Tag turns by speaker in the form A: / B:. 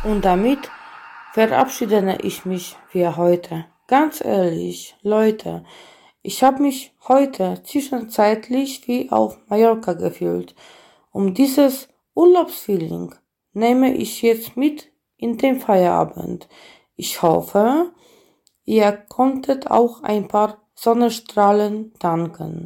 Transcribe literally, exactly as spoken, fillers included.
A: Und damit verabschiede ich mich für heute. Ganz ehrlich, Leute, ich habe mich heute zwischenzeitlich wie auf Mallorca gefühlt. Und dieses Urlaubsfeeling nehme ich jetzt mit in den Feierabend. Ich hoffe, ihr konntet auch ein paar Sonnenstrahlen tanken.